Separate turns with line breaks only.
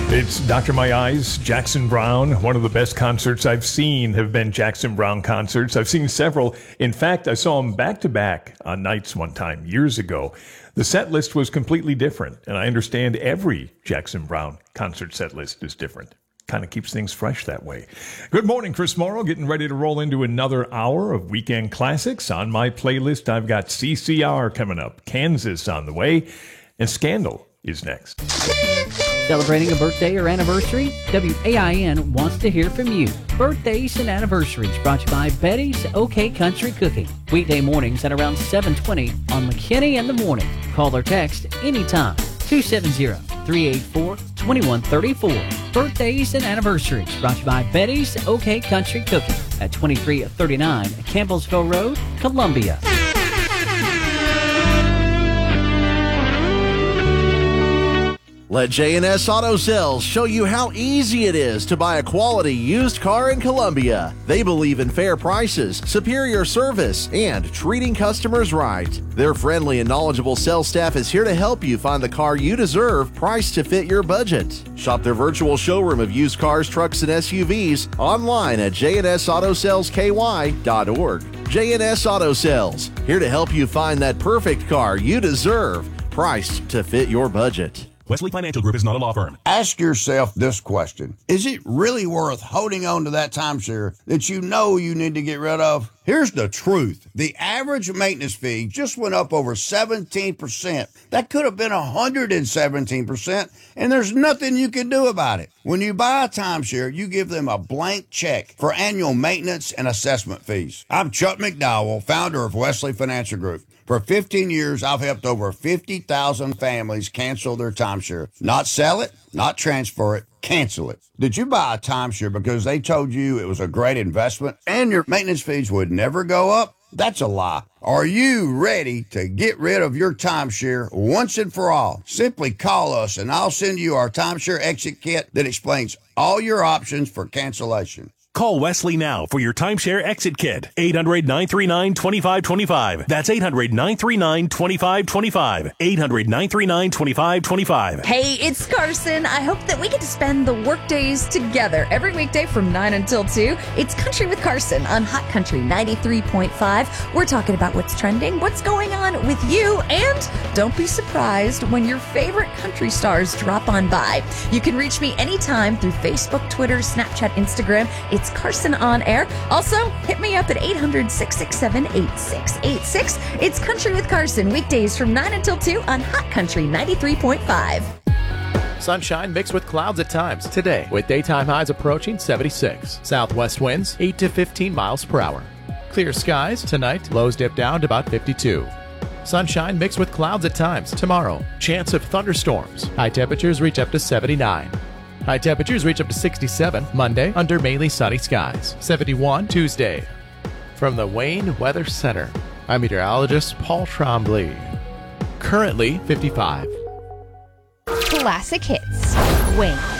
It's Dr. My Eyes, Jackson Browne. One of the best concerts I've seen have been Jackson Browne concerts. I've seen several. In fact, I saw him back-to-back on nights one time, years ago. The set list was completely different, and I understand every Jackson Browne concert set list is different. Kind of keeps things fresh that way. Good morning, Chris Morrow. Getting ready to roll into another hour of weekend classics. On my playlist, I've got CCR coming up, Kansas on the way, and Scandal is next.
Celebrating a birthday or anniversary? WAIN wants to hear from you. Birthdays and anniversaries brought to you by Betty's OK Country Cooking. Weekday mornings at around 7:20 on McKinney in the Morning. Call or text anytime. 270-384-2134. Birthdays and anniversaries brought to you by Betty's OK Country Cooking at 2339 Campbellsville Road, Columbia.
Let J&S Auto Sales show you how easy it is to buy a quality used car in Columbia. They believe in fair prices, superior service, and treating customers right. Their friendly and knowledgeable sales staff is here to help you find the car you deserve, priced to fit your budget. Shop their virtual showroom of used cars, trucks, and SUVs online at jnsautosales.ky.org. J&S Auto Sales, here to help you find that perfect car you deserve, priced to fit your budget.
Wesley Financial Group is not a law firm.
Ask yourself this question. Is it really worth holding on to that timeshare that you know you need to get rid of? Here's the truth. The average maintenance fee just went up over 17%. That could have been 117%, and there's nothing you can do about it. When you buy a timeshare, you give them a blank check for annual maintenance and assessment fees. I'm Chuck McDowell, founder of Wesley Financial Group. For 15 years, I've helped over 50,000 families cancel their timeshare. Not sell it, not transfer it, cancel it. Did you buy a timeshare because they told you it was a great investment and your maintenance fees would never go up? That's a lie. Are you ready to get rid of your timeshare once and for all? Simply call us and I'll send you our timeshare exit kit that explains all your options for cancellation.
Call Wesley now for your timeshare exit kit. 800-939-2525. That's 800-939-2525. 800-939-2525.
Hey, it's Carson. I hope that we get to spend the work days together every weekday from 9 until 2. It's Country with Carson on Hot Country 93.5. We're talking about what's trending, what's going on with you, and don't be surprised when your favorite country stars drop on by. You can reach me anytime through Facebook, Twitter, Snapchat, Instagram. It's Carson on Air. Also, hit me up at 800-667-8686. It's Country with Carson, weekdays from 9 until 2 on Hot Country 93.5.
Sunshine mixed with clouds at times today, with daytime highs approaching 76. Southwest winds 8 to 15 miles per hour. Clear skies tonight, lows dip down to about 52. Sunshine mixed with clouds at times tomorrow. Chance of thunderstorms. High temperatures reach up to 79. High temperatures reach up to 67 Monday under mainly sunny skies. 71 Tuesday. From the Wayne Weather Center, I'm meteorologist Paul Trombley. Currently 55.
Classic hits. Wayne.